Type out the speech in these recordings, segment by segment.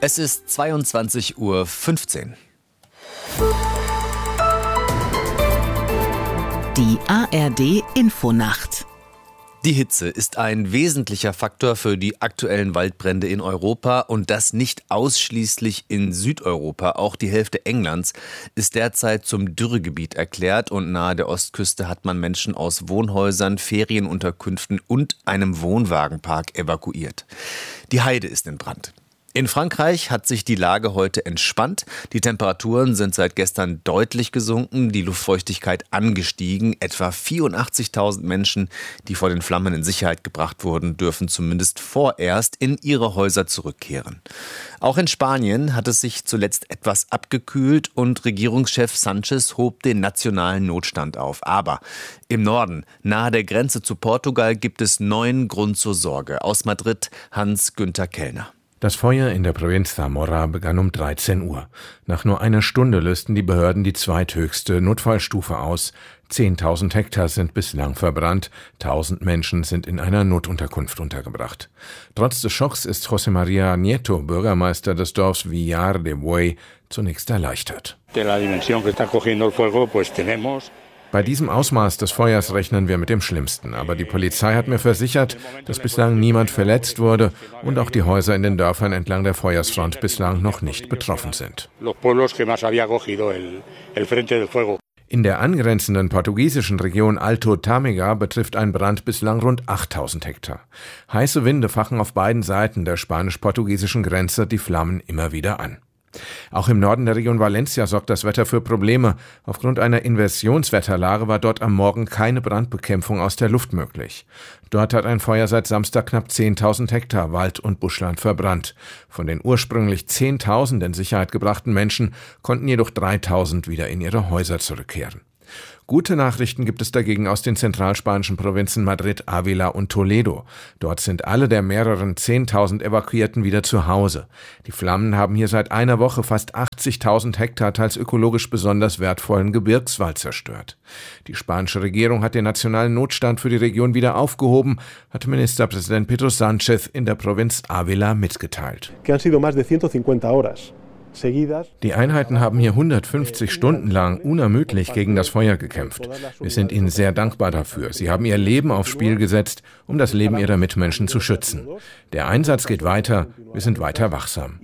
Es ist 22:15 Uhr. Die ARD-Infonacht. Die Hitze ist ein wesentlicher Faktor für die aktuellen Waldbrände in Europa und das nicht ausschließlich in Südeuropa. Auch die Hälfte Englands ist derzeit zum Dürregebiet erklärt und nahe der Ostküste hat man Menschen aus Wohnhäusern, Ferienunterkünften und einem Wohnwagenpark evakuiert. Die Heide ist in Brand. In Frankreich hat sich die Lage heute entspannt. Die Temperaturen sind seit gestern deutlich gesunken, die Luftfeuchtigkeit angestiegen. Etwa 84.000 Menschen, die vor den Flammen in Sicherheit gebracht wurden, dürfen zumindest vorerst in ihre Häuser zurückkehren. Auch in Spanien hat es sich zuletzt etwas abgekühlt und Regierungschef Sánchez hob den nationalen Notstand auf. Aber im Norden, nahe der Grenze zu Portugal, gibt es neuen Grund zur Sorge. Aus Madrid Hans-Günther Kellner. Das Feuer in der Provinz Zamora begann um 13 Uhr. Nach nur einer Stunde lösten die Behörden die zweithöchste Notfallstufe aus. 10.000 Hektar sind bislang verbrannt. 1.000 Menschen sind in einer Notunterkunft untergebracht. Trotz des Schocks ist José María Nieto, Bürgermeister des Dorfs Villar de Buey, zunächst erleichtert. Bei diesem Ausmaß des Feuers rechnen wir mit dem Schlimmsten. Aber die Polizei hat mir versichert, dass bislang niemand verletzt wurde und auch die Häuser in den Dörfern entlang der Feuersfront bislang noch nicht betroffen sind. In der angrenzenden portugiesischen Region Alto Tâmega betrifft ein Brand bislang rund 8.000 Hektar. Heiße Winde fachen auf beiden Seiten der spanisch-portugiesischen Grenze die Flammen immer wieder an. Auch im Norden der Region Valencia sorgt das Wetter für Probleme. Aufgrund einer Inversionswetterlage war dort am Morgen keine Brandbekämpfung aus der Luft möglich. Dort hat ein Feuer seit Samstag knapp 10.000 Hektar Wald und Buschland verbrannt. Von den ursprünglich 10.000 in Sicherheit gebrachten Menschen konnten jedoch 3.000 wieder in ihre Häuser zurückkehren. Gute Nachrichten gibt es dagegen aus den zentralspanischen Provinzen Madrid, Ávila und Toledo. Dort sind alle der mehreren 10.000 Evakuierten wieder zu Hause. Die Flammen haben hier seit einer Woche fast 80.000 Hektar teils ökologisch besonders wertvollen Gebirgswald zerstört. Die spanische Regierung hat den nationalen Notstand für die Region wieder aufgehoben, hat Ministerpräsident Pedro Sánchez in der Provinz Ávila mitgeteilt. Die Einheiten haben hier 150 Stunden lang unermüdlich gegen das Feuer gekämpft. Wir sind ihnen sehr dankbar dafür. Sie haben ihr Leben aufs Spiel gesetzt, um das Leben ihrer Mitmenschen zu schützen. Der Einsatz geht weiter. Wir sind weiter wachsam.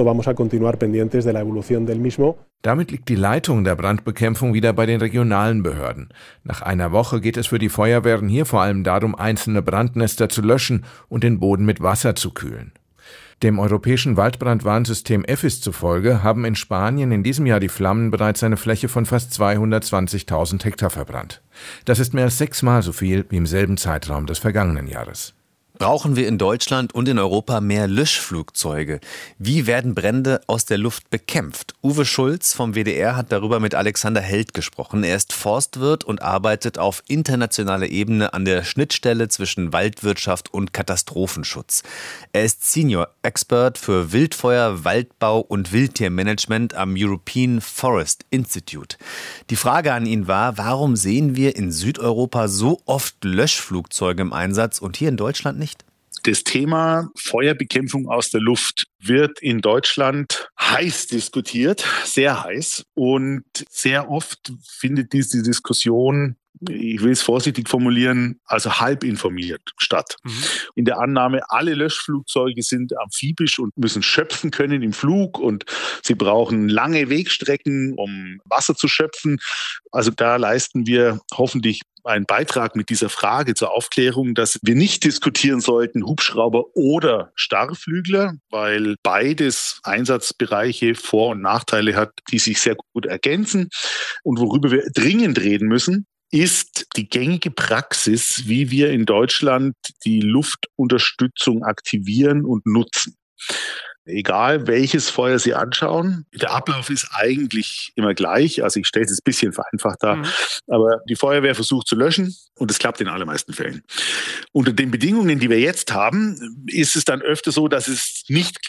Damit liegt die Leitung der Brandbekämpfung wieder bei den regionalen Behörden. Nach einer Woche geht es für die Feuerwehren hier vor allem darum, einzelne Brandnester zu löschen und den Boden mit Wasser zu kühlen. Dem europäischen Waldbrandwarnsystem EFIS zufolge haben in Spanien in diesem Jahr die Flammen bereits eine Fläche von fast 220.000 Hektar verbrannt. Das ist mehr als 6-mal so viel wie im selben Zeitraum des vergangenen Jahres. Brauchen wir in Deutschland und in Europa mehr Löschflugzeuge? Wie werden Brände aus der Luft bekämpft? Uwe Schulz vom WDR hat darüber mit Alexander Held gesprochen. Er ist Forstwirt und arbeitet auf internationaler Ebene an der Schnittstelle zwischen Waldwirtschaft und Katastrophenschutz. Er ist Senior Expert für Wildfeuer, Waldbau und Wildtiermanagement am European Forest Institute. Die Frage an ihn war, warum sehen wir in Südeuropa so oft Löschflugzeuge im Einsatz und hier in Deutschland nicht? Das Thema Feuerbekämpfung aus der Luft wird in Deutschland heiß diskutiert, sehr heiß. Und sehr oft findet diese Diskussion, ich will es vorsichtig formulieren, also halb informiert statt. In der Annahme, alle Löschflugzeuge sind amphibisch und müssen schöpfen können im Flug und sie brauchen lange Wegstrecken, um Wasser zu schöpfen. Also da leisten wir hoffentlich einen Beitrag mit dieser Frage zur Aufklärung, dass wir nicht diskutieren sollten, Hubschrauber oder Starrflügler, weil beides Einsatzbereiche Vor- und Nachteile hat, die sich sehr gut ergänzen. Und worüber wir dringend reden müssen, ist die gängige Praxis, wie wir in Deutschland die Luftunterstützung aktivieren und nutzen. Egal, welches Feuer Sie anschauen, der Ablauf ist eigentlich immer gleich. Also ich stelle es ein bisschen vereinfacht dar. Aber die Feuerwehr versucht zu löschen und es klappt in allermeisten Fällen. Unter den Bedingungen, die wir jetzt haben, ist es dann öfter so, dass es nicht klappt.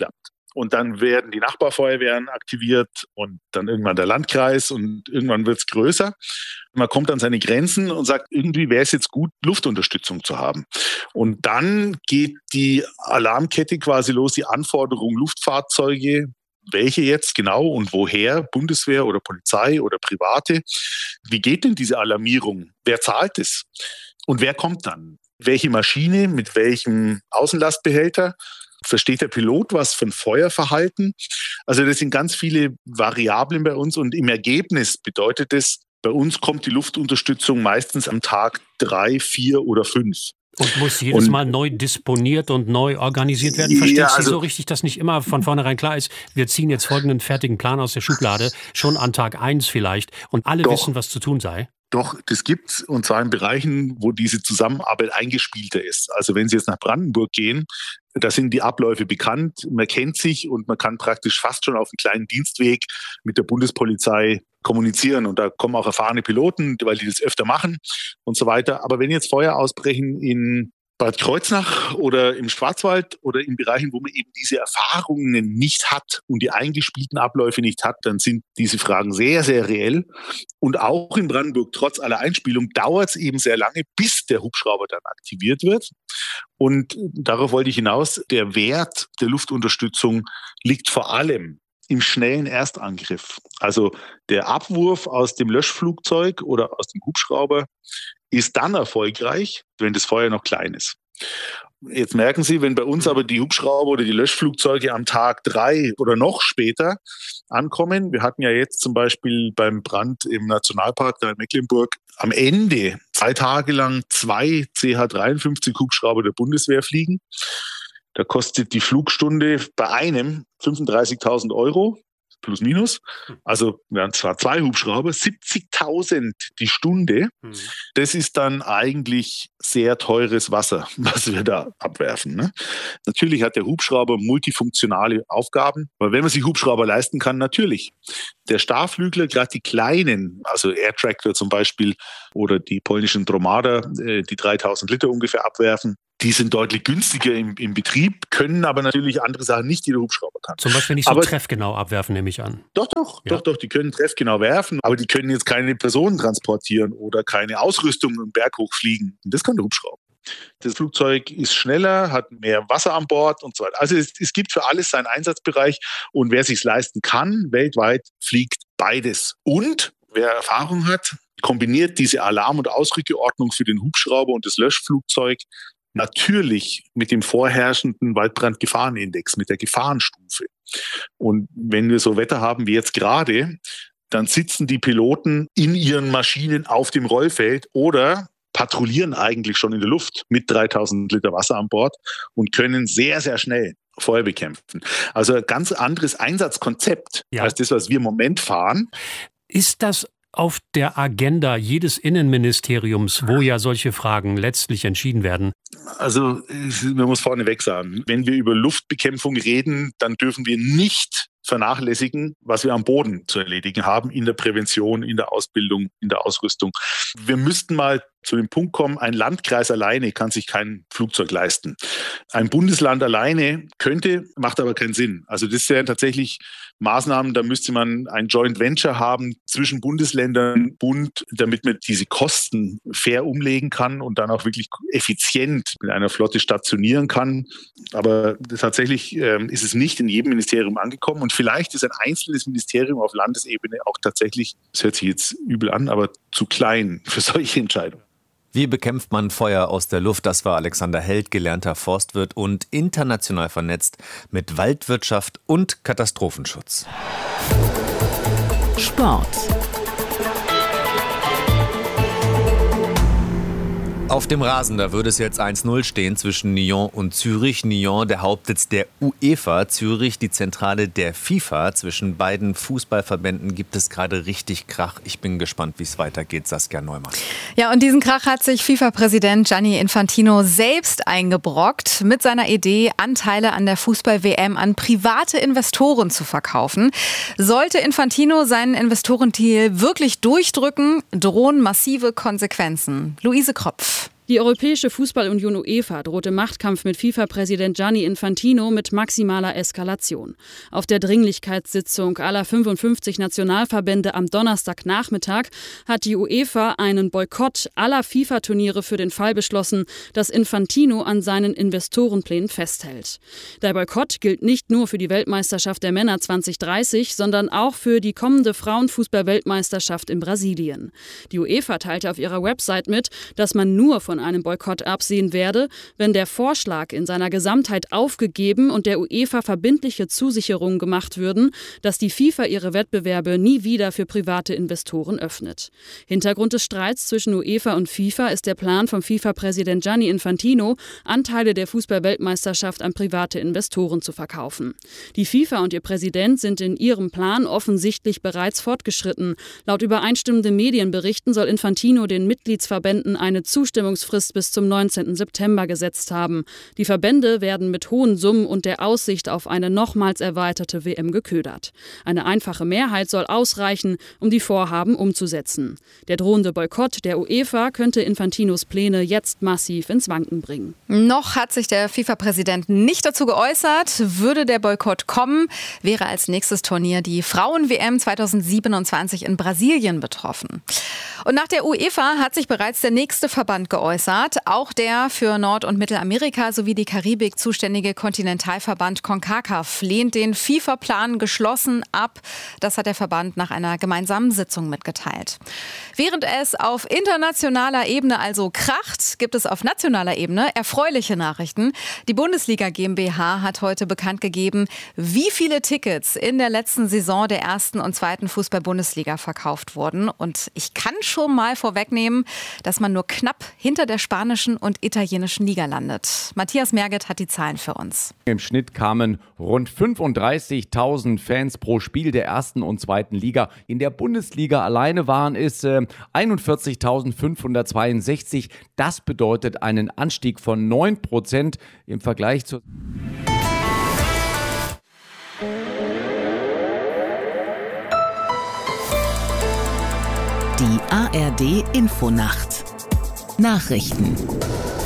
und dann werden die Nachbarfeuerwehren aktiviert und dann irgendwann der Landkreis und irgendwann wird es größer. Man kommt an seine Grenzen und sagt, irgendwie wäre es jetzt gut, Luftunterstützung zu haben. Und dann geht die Alarmkette quasi los, die Anforderung Luftfahrzeuge, welche jetzt genau und woher, Bundeswehr oder Polizei oder Private. Wie geht denn diese Alarmierung? Wer zahlt es? Und wer kommt dann? Welche Maschine mit welchem Außenlastbehälter? Versteht der Pilot was von Feuerverhalten? Also das sind ganz viele Variablen bei uns und im Ergebnis bedeutet es, bei uns kommt die Luftunterstützung meistens am Tag 3, 4 oder 5. Und muss jedes Mal neu disponiert und neu organisiert werden? Verstehst du so richtig, dass nicht immer von vornherein klar ist, wir ziehen jetzt folgenden fertigen Plan aus der Schublade, schon an Tag 1 vielleicht, und alle wissen, was zu tun sei? Doch, das gibt's, und zwar in Bereichen, wo diese Zusammenarbeit eingespielter ist. Also wenn Sie jetzt nach Brandenburg gehen, da sind die Abläufe bekannt, man kennt sich und man kann praktisch fast schon auf einem kleinen Dienstweg mit der Bundespolizei kommunizieren. Und da kommen auch erfahrene Piloten, weil die das öfter machen und so weiter. Aber wenn jetzt Feuer ausbrechen in Bad Kreuznach oder im Schwarzwald oder in Bereichen, wo man eben diese Erfahrungen nicht hat und die eingespielten Abläufe nicht hat, dann sind diese Fragen sehr, sehr reell. Und auch in Brandenburg, trotz aller Einspielung, dauert es eben sehr lange, bis der Hubschrauber dann aktiviert wird. Und darauf wollte ich hinaus, der Wert der Luftunterstützung liegt vor allem im schnellen Erstangriff. Also der Abwurf aus dem Löschflugzeug oder aus dem Hubschrauber ist dann erfolgreich, wenn das Feuer noch klein ist. Jetzt merken Sie, wenn bei uns aber die Hubschrauber oder die Löschflugzeuge am Tag 3 oder noch später ankommen, wir hatten ja jetzt zum Beispiel beim Brand im Nationalpark da in Mecklenburg am Ende 2 Tage lang 2 CH-53 Hubschrauber der Bundeswehr fliegen. Da kostet die Flugstunde bei einem 35.000 Euro. Plus minus. Also wir haben zwar 2 Hubschrauber, 70.000 die Stunde. Das ist dann eigentlich sehr teures Wasser, was wir da abwerfen. Ne? Natürlich hat der Hubschrauber multifunktionale Aufgaben, aber wenn man sich Hubschrauber leisten kann, natürlich. Der Starflügler, gerade die kleinen, also Air Tractor zum Beispiel oder die polnischen Dromada, die 3.000 Liter ungefähr abwerfen, die sind deutlich günstiger im Betrieb, können aber natürlich andere Sachen nicht, die der Hubschrauber kann. Zum Beispiel nicht so treffgenau abwerfen, nehme ich an. Doch, die können treffgenau werfen, aber die können jetzt keine Personen transportieren oder keine Ausrüstung im Berg hochfliegen. Das kann der Hubschrauber. Das Flugzeug ist schneller, hat mehr Wasser an Bord und so weiter. Also es gibt für alles seinen Einsatzbereich und wer sich leisten kann, weltweit fliegt beides. Und wer Erfahrung hat, kombiniert diese Alarm- und Ausrückeordnung für den Hubschrauber und das Löschflugzeug natürlich mit dem vorherrschenden Waldbrandgefahrenindex, mit der Gefahrenstufe. Und wenn wir so Wetter haben wie jetzt gerade, dann sitzen die Piloten in ihren Maschinen auf dem Rollfeld oder patrouillieren eigentlich schon in der Luft mit 3.000 Liter Wasser an Bord und können sehr, sehr schnell Feuer bekämpfen. Also ein ganz anderes Einsatzkonzept als das, was wir im Moment fahren. Ist das auf der Agenda jedes Innenministeriums, wo ja solche Fragen letztlich entschieden werden? Also man muss vorneweg sagen, wenn wir über Luftbekämpfung reden, dann dürfen wir nicht vernachlässigen, was wir am Boden zu erledigen haben, in der Prävention, in der Ausbildung, in der Ausrüstung. Wir müssten mal zu dem Punkt kommen, ein Landkreis alleine kann sich kein Flugzeug leisten. Ein Bundesland alleine könnte, macht aber keinen Sinn. Also das wären tatsächlich Maßnahmen, da müsste man ein Joint Venture haben zwischen Bundesländern, Bund, damit man diese Kosten fair umlegen kann und dann auch wirklich effizient mit einer Flotte stationieren kann. Aber tatsächlich ist es nicht in jedem Ministerium angekommen und vielleicht ist ein einzelnes Ministerium auf Landesebene auch tatsächlich, das hört sich jetzt übel an, aber zu klein für solche Entscheidungen. Wie bekämpft man Feuer aus der Luft? Das war Alexander Held, gelernter Forstwirt und international vernetzt mit Waldwirtschaft und Katastrophenschutz. Sport. Auf dem Rasen, da würde es jetzt 1-0 stehen zwischen Nyon und Zürich. Nyon, der Hauptsitz der UEFA, Zürich, die Zentrale der FIFA. Zwischen beiden Fußballverbänden gibt es gerade richtig Krach. Ich bin gespannt, wie es weitergeht, Saskia Neumann. Ja, und diesen Krach hat sich FIFA-Präsident Gianni Infantino selbst eingebrockt mit seiner Idee, Anteile an der Fußball-WM an private Investoren zu verkaufen. Sollte Infantino seinen Investorendeal wirklich durchdrücken, drohen massive Konsequenzen. Luise Kropf. Die Europäische Fußballunion UEFA droht im Machtkampf mit FIFA-Präsident Gianni Infantino mit maximaler Eskalation. Auf der Dringlichkeitssitzung aller 55 Nationalverbände am Donnerstagnachmittag hat die UEFA einen Boykott aller FIFA-Turniere für den Fall beschlossen, dass Infantino an seinen Investorenplänen festhält. Der Boykott gilt nicht nur für die Weltmeisterschaft der Männer 2030, sondern auch für die kommende Frauenfußball-Weltmeisterschaft in Brasilien. Die UEFA teilte auf ihrer Website mit, dass man nur von einem Boykott absehen werde, wenn der Vorschlag in seiner Gesamtheit aufgegeben und der UEFA verbindliche Zusicherungen gemacht würden, dass die FIFA ihre Wettbewerbe nie wieder für private Investoren öffnet. Hintergrund des Streits zwischen UEFA und FIFA ist der Plan von FIFA-Präsident Gianni Infantino, Anteile der Fußball-Weltmeisterschaft an private Investoren zu verkaufen. Die FIFA und ihr Präsident sind in ihrem Plan offensichtlich bereits fortgeschritten. Laut übereinstimmenden Medienberichten soll Infantino den Mitgliedsverbänden eine Zustimmungsfrist bis zum 19. September gesetzt haben. Die Verbände werden mit hohen Summen und der Aussicht auf eine nochmals erweiterte WM geködert. Eine einfache Mehrheit soll ausreichen, um die Vorhaben umzusetzen. Der drohende Boykott der UEFA könnte Infantinos Pläne jetzt massiv ins Wanken bringen. Noch hat sich der FIFA-Präsident nicht dazu geäußert. Würde der Boykott kommen, wäre als nächstes Turnier die Frauen-WM 2027 in Brasilien betroffen. Und nach der UEFA hat sich bereits der nächste Verband geäußert. Auch der für Nord- und Mittelamerika sowie die Karibik zuständige Kontinentalverband CONCACAF lehnt den FIFA-Plan geschlossen ab. Das hat der Verband nach einer gemeinsamen Sitzung mitgeteilt. Während es auf internationaler Ebene also kracht, gibt es auf nationaler Ebene erfreuliche Nachrichten. Die Bundesliga GmbH hat heute bekannt gegeben, wie viele Tickets in der letzten Saison der ersten und zweiten Fußball-Bundesliga verkauft wurden. Und ich kann schon mal vorwegnehmen, dass man nur knapp hinter der spanischen und italienischen Liga landet. Matthias Merget hat die Zahlen für uns. Im Schnitt kamen rund 35.000 Fans pro Spiel der ersten und zweiten Liga. In der Bundesliga alleine waren es 41.562. Das bedeutet einen Anstieg von 9% im Vergleich zur... Die ARD Infonacht. Nachrichten.